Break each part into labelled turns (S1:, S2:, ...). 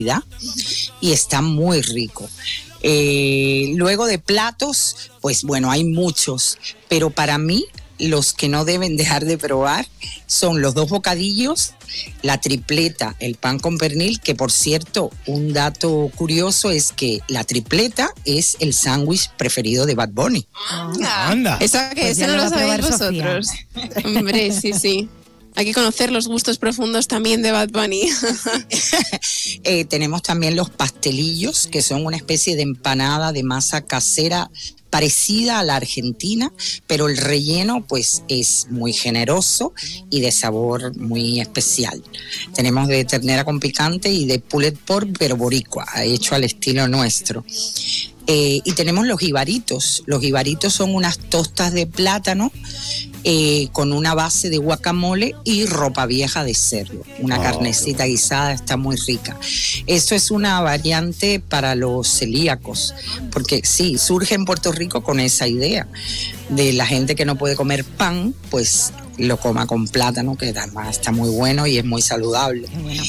S1: y está muy rico. Luego de platos, pues bueno, hay muchos, pero para mí los que no deben dejar de probar son los 2 bocadillos, la tripleta, el pan con pernil, que por cierto, un dato curioso es que la tripleta es el sándwich preferido de Bad Bunny.
S2: ¡Anda!
S3: Eso que
S4: Pues
S3: eso no lo sabéis
S4: Sofía.
S3: vosotros. Hombre, sí. Hay que conocer los gustos profundos también de Bad Bunny.
S1: Tenemos también los pastelillos, que son una especie de empanada de masa casera parecida a la argentina, pero el relleno pues es muy generoso y de sabor muy especial. Tenemos de ternera con picante y de pulled pork, pero boricua, hecho al estilo nuestro. Y tenemos los jibaritos. Los jibaritos son unas tostas de plátano con una base de guacamole y ropa vieja de cerdo. Una carnecita guisada, está muy rica. Esto es una variante para los celíacos, porque sí, surge en Puerto Rico con esa idea de la gente que no puede comer pan, pues lo coma con plátano, que además está muy bueno y es muy saludable.
S4: Bueno.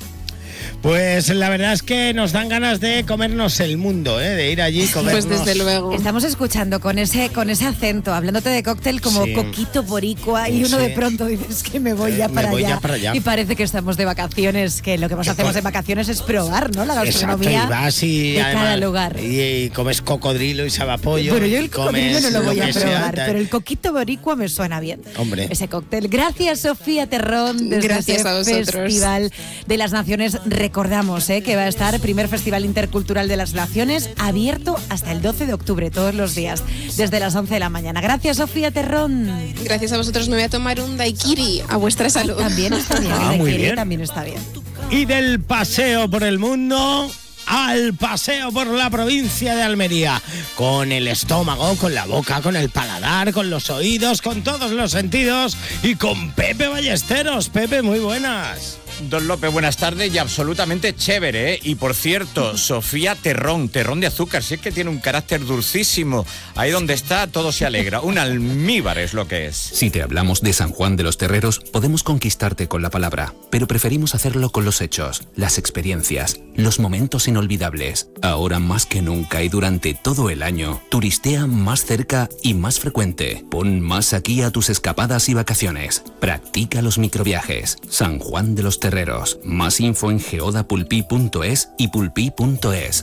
S2: Pues la verdad es que nos dan ganas de comernos el mundo, de ir allí y comernos.
S3: Pues desde luego.
S4: Estamos escuchando con ese acento, hablándote de cóctel como
S2: Sí.
S4: coquito boricua, y uno de pronto dices que me voy ya para allá. Y parece que estamos de vacaciones, que lo que más hacemos en vacaciones es probar, ¿no? La gastronomía.
S2: Exacto, y vas y
S4: de
S2: además,
S4: cada lugar.
S2: Y comes cocodrilo y sabe a pollo.
S4: Pero yo el cocodrilo no lo voy a probar,
S2: sea,
S4: pero el coquito boricua me suena bien.
S2: Hombre.
S4: Ese cóctel. Gracias, Sofía Terrón, desde
S3: Gracias
S4: ese
S3: a vosotros.
S4: Festival de las Naciones. Recordamos que va a estar primer Festival Intercultural de las Naciones, abierto hasta el 12 de octubre, todos los días, desde las 11 de la mañana. Gracias, Sofía Terrón.
S3: Gracias a vosotros me voy a tomar un daiquiri a vuestra salud.
S4: También está bien,
S2: Ah,
S4: el
S2: muy
S4: daiquiri
S2: bien.
S4: también está bien.
S2: Y del paseo por el mundo al paseo por la provincia de Almería, con el estómago, con la boca, con el paladar, con los oídos, con todos los sentidos, y con Pepe Ballesteros. Pepe, muy buenas.
S5: Don López, buenas tardes y absolutamente chévere, ¿eh? Y por cierto, Sofía terrón de azúcar, si es que tiene un carácter dulcísimo. Ahí donde está todo se alegra, un almíbar es lo que es.
S6: Si te hablamos de San Juan de los Terreros, podemos conquistarte con la palabra, pero preferimos hacerlo con los hechos, las experiencias, los momentos inolvidables. Ahora más que nunca y durante todo el año, turistea más cerca y más frecuente. Pon más aquí a tus escapadas y vacaciones. Practica los microviajes. San Juan de los Terreros. Más info en geodapulpí.es y pulpí.es.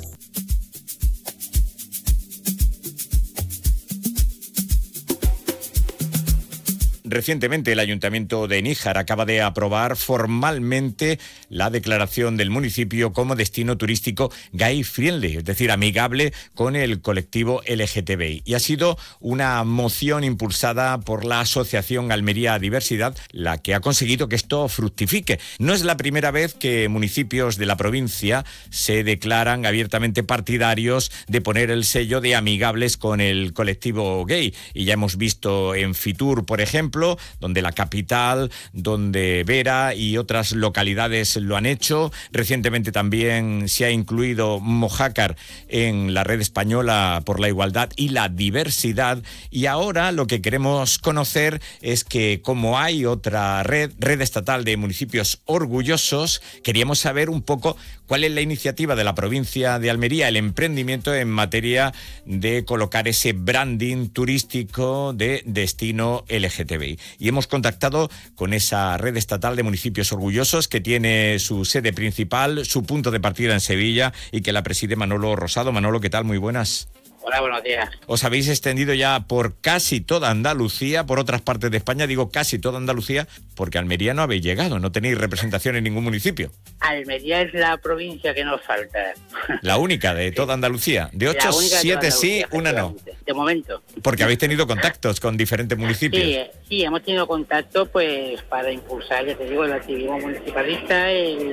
S5: Recientemente el Ayuntamiento de Níjar acaba de aprobar formalmente la declaración del municipio como destino turístico gay friendly, es decir, amigable con el colectivo LGTBI. Y ha sido una moción impulsada por la Asociación Almería Diversidad la que ha conseguido que esto fructifique. No es la primera vez que municipios de la provincia se declaran abiertamente partidarios de poner el sello de amigables con el colectivo gay. Y ya hemos visto en Fitur, por ejemplo, donde la capital, donde Vera y otras localidades lo han hecho. Recientemente también se ha incluido Mojácar en la Red Española por la Igualdad y la Diversidad. Y ahora lo que queremos conocer es que, como hay otra red estatal de municipios orgullosos, queríamos saber un poco cuál es la iniciativa de la provincia de Almería, el emprendimiento en materia de colocar ese branding turístico de destino LGTBI. Y hemos contactado con esa red estatal de municipios orgullosos que tiene su sede principal, su punto de partida en Sevilla y que la preside Manolo Rosado. Manolo, ¿qué tal? Muy buenas.
S7: Hola, buenos días.
S5: Os habéis extendido ya por casi toda Andalucía, por otras partes de España, digo casi toda Andalucía, porque a Almería no habéis llegado, no tenéis representación en ningún municipio.
S7: Almería es la provincia que nos falta.
S5: La única de toda Andalucía. De 8, 7 sí, una no.
S7: De momento.
S5: Porque habéis tenido contactos con diferentes municipios.
S7: Sí, hemos tenido contacto pues para impulsar, ya te digo, el activismo municipalista,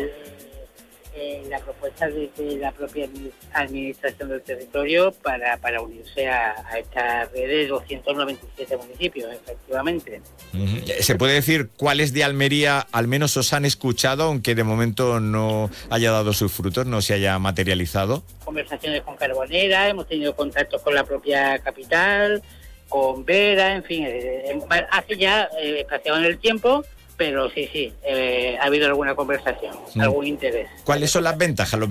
S7: la propuesta de la propia administración del territorio para unirse a esta red de 297 municipios, efectivamente.
S5: ¿Se puede decir cuáles de Almería al menos os han escuchado, aunque de momento no haya dado sus frutos, no se haya materializado?
S7: Conversaciones con Carbonera, hemos tenido contactos con la propia capital, con Vera, en fin, hace ya, espaciado en el tiempo, pero sí, ha habido alguna conversación, algún interés.
S5: ¿Cuáles son las ventajas?